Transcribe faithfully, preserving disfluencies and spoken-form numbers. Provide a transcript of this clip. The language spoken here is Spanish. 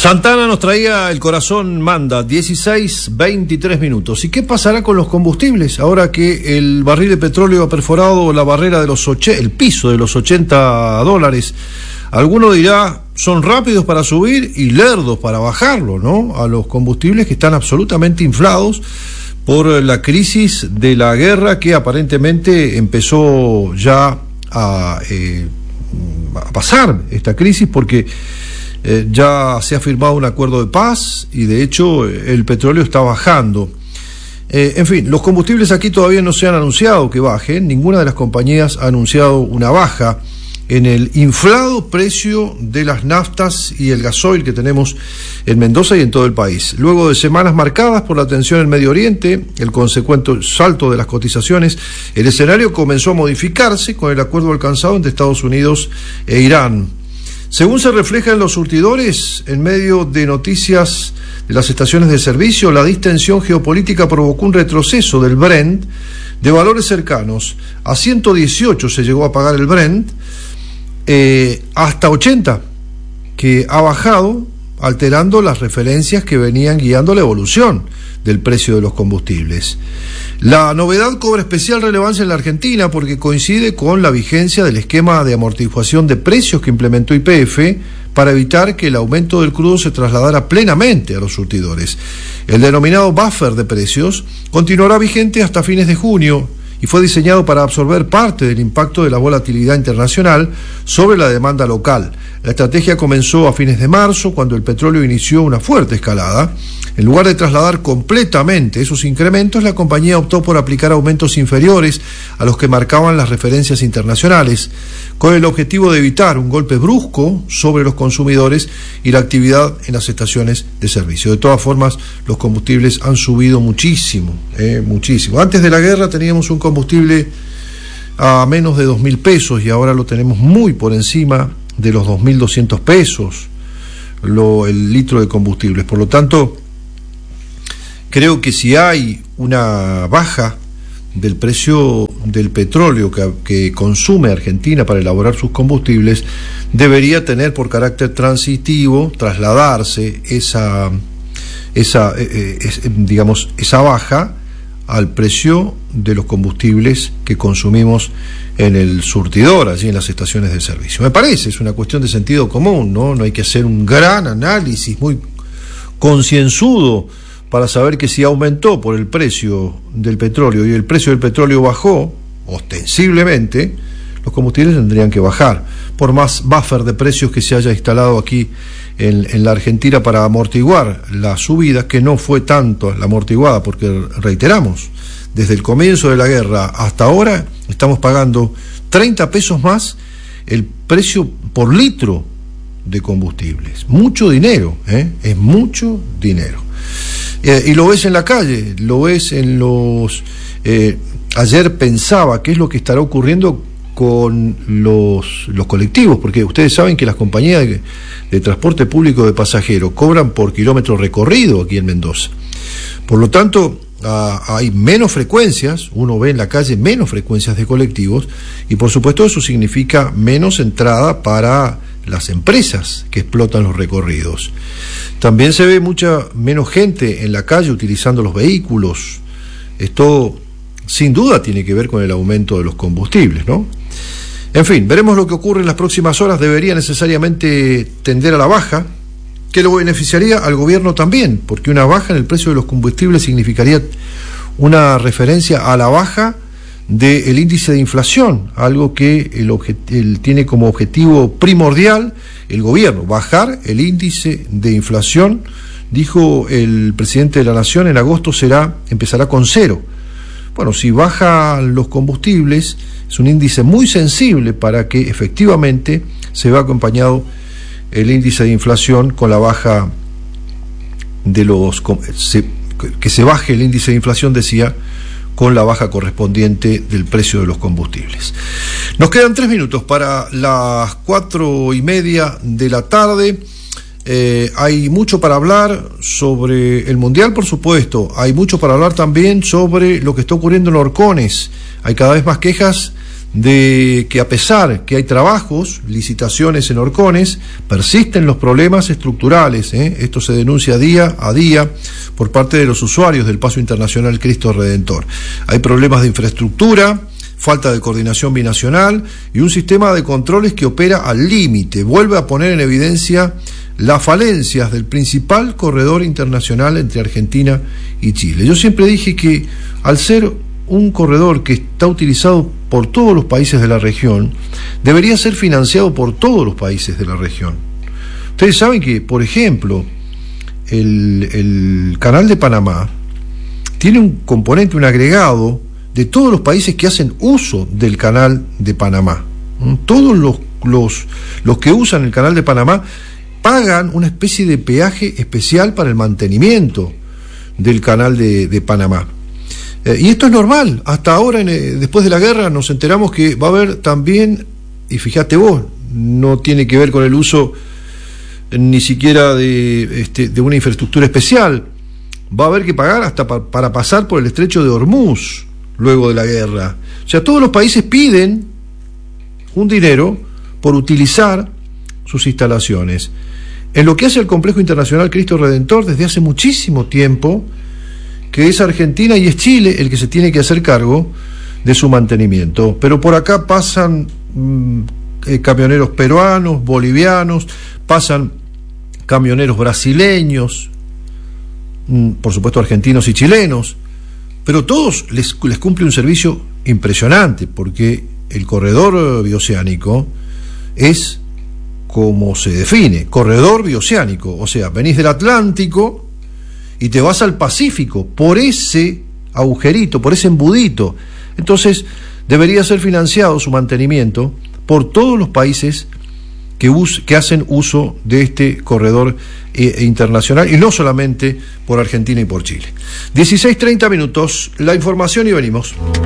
Santana nos traía El Corazón Manda, dieciséis veintitrés minutos. ¿Y qué pasará con los combustibles ahora que el barril de petróleo ha perforado la barrera de los ochenta, el piso de los ochenta dólares? Alguno dirá, son rápidos para subir y lerdos para bajarlo, ¿no? A los combustibles que están absolutamente inflados por la crisis de la guerra que aparentemente empezó ya a, eh, a pasar esta crisis, porque Eh, ya se ha firmado un acuerdo de paz y de hecho el petróleo está bajando. Eh, en fin, los combustibles aquí todavía no se han anunciado que bajen, ninguna de las compañías ha anunciado una baja en el inflado precio de las naftas y el gasoil que tenemos en Mendoza y en todo el país. Luego de semanas marcadas por la tensión en Medio Oriente, el consecuente salto de las cotizaciones, el escenario comenzó a modificarse con el acuerdo alcanzado entre Estados Unidos e Irán. Según se refleja en los surtidores, en medio de noticias de las estaciones de servicio, la distensión geopolítica provocó un retroceso del Brent de valores cercanos. A ciento dieciocho se llegó a pagar el Brent, eh, hasta ochenta, que ha bajado, alterando las referencias que venían guiando la evolución del precio de los combustibles. La novedad cobra especial relevancia en la Argentina porque coincide con la vigencia del esquema de amortiguación de precios que implementó Y P F para evitar que el aumento del crudo se trasladara plenamente a los surtidores. El denominado buffer de precios continuará vigente hasta fines de junio y fue diseñado para absorber parte del impacto de la volatilidad internacional sobre la demanda local. La estrategia comenzó a fines de marzo, cuando el petróleo inició una fuerte escalada. En lugar de trasladar completamente esos incrementos, la compañía optó por aplicar aumentos inferiores a los que marcaban las referencias internacionales, con el objetivo de evitar un golpe brusco sobre los consumidores y la actividad en las estaciones de servicio. De todas formas, los combustibles han subido muchísimo, eh, muchísimo. Antes de la guerra teníamos un combustible a menos de dos mil pesos y ahora lo tenemos muy por encima de los dos mil doscientos pesos lo, el litro de combustibles. Por lo tanto, creo que si hay una baja del precio del petróleo que, que consume Argentina para elaborar sus combustibles, debería tener por carácter transitivo trasladarse esa, esa eh, es, digamos, esa baja al precio de los combustibles que consumimos en el surtidor, allí en las estaciones de servicio. Me parece, es una cuestión de sentido común, ¿no? No hay que hacer un gran análisis muy concienzudo para saber que si aumentó por el precio del petróleo y el precio del petróleo bajó, ostensiblemente, los combustibles tendrían que bajar, por más buffer de precios que se haya instalado aquí en, en la Argentina para amortiguar la subida, que no fue tanto la amortiguada, porque reiteramos, desde el comienzo de la guerra hasta ahora estamos pagando treinta pesos más el precio por litro de combustibles. Mucho dinero, ¿eh? Es mucho dinero. Eh, y lo ves en la calle, lo ves en los... Eh, ayer pensaba qué es lo que estará ocurriendo con los, los colectivos, porque ustedes saben que las compañías de, de transporte público de pasajeros cobran por kilómetro recorrido aquí en Mendoza. Por lo tanto, a, hay menos frecuencias, uno ve en la calle menos frecuencias de colectivos, y por supuesto eso significa menos entrada para las empresas que explotan los recorridos. También se ve mucha menos gente en la calle utilizando los vehículos. Esto sin duda tiene que ver con el aumento de los combustibles, ¿no? En fin, veremos lo que ocurre en las próximas horas. Debería necesariamente tender a la baja, que lo beneficiaría al gobierno también, porque una baja en el precio de los combustibles significaría una referencia a la baja del índice de inflación, algo que el, el tiene como objetivo primordial el gobierno, bajar el índice de inflación. Dijo el presidente de la Nación, en agosto será, empezará con cero. Bueno, si bajan los combustibles, es un índice muy sensible para que efectivamente se vea acompañado el índice de inflación con la baja de los... Se, que se baje el índice de inflación, decía, con la baja correspondiente del precio de los combustibles. Nos quedan tres minutos para las cuatro y media de la tarde. Eh, hay mucho para hablar sobre el Mundial, por supuesto. Hay mucho para hablar también sobre lo que está ocurriendo en Orcones. Hay cada vez más quejas de que a pesar que hay trabajos, licitaciones en horcones, persisten los problemas estructurales, ¿eh? Esto se denuncia día a día por parte de los usuarios del Paso Internacional Cristo Redentor. Hay problemas de infraestructura, falta de coordinación binacional y un sistema de controles que opera al límite. Vuelve a poner en evidencia las falencias del principal corredor internacional entre Argentina y Chile. Yo siempre dije que al ser un corredor que está utilizado por todos los países de la región, debería ser financiado por todos los países de la región. Ustedes saben que, por ejemplo, el, el Canal de Panamá tiene un componente, un agregado de todos los países que hacen uso del Canal de Panamá. Todos los, los, los que usan el Canal de Panamá pagan una especie de peaje especial para el mantenimiento del Canal de, de Panamá. Eh, y esto es normal. Hasta ahora, en, eh, después de la guerra, nos enteramos que va a haber también, y fíjate vos, no tiene que ver con el uso eh, ni siquiera de, este, de una infraestructura especial. Va a haber que pagar hasta pa, para pasar por el estrecho de Hormuz luego de la guerra. O sea, todos los países piden un dinero por utilizar sus instalaciones. En lo que hace al Complejo Internacional Cristo Redentor, desde hace muchísimo tiempo, que es Argentina y es Chile el que se tiene que hacer cargo de su mantenimiento. Pero por acá pasan mmm, eh, camioneros peruanos, bolivianos, pasan camioneros brasileños, mmm, por supuesto argentinos y chilenos, pero todos les, les cumple un servicio impresionante, porque el corredor bioceánico es como se define, corredor bioceánico, o sea, venís del Atlántico y te vas al Pacífico por ese agujerito, por ese embudito. Entonces debería ser financiado su mantenimiento por todos los países que, us, que hacen uso de este corredor eh, internacional, y no solamente por Argentina y por Chile. dieciséis treinta minutos, la información y venimos.